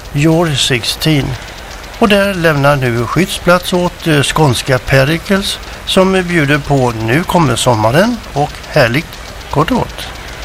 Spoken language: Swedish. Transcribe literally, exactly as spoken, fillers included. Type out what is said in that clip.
Your sexton. Och där lämnar nu skyddsplats åt eh, skånska Pericles som bjuder på Nu kommer sommaren och härligt gott åt.